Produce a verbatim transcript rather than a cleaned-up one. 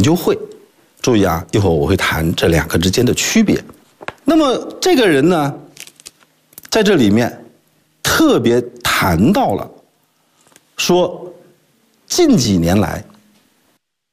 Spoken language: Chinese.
究会。注意啊，一会儿我会谈这两个之间的区别。那么这个人呢，在这里面特别谈到了，说近几年来